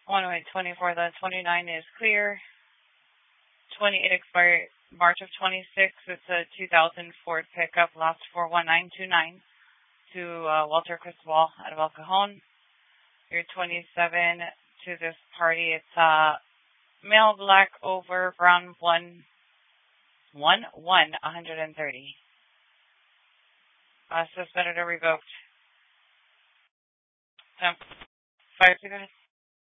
10824. The 29 is clear. 28 expired March of 26. It's a 2000 Ford pickup, last 41929 to Walter Cristobal out of El Cajon. Your 27 to this party. It's male, black, over, brown, 130. Suspended or revoked. 5 seconds.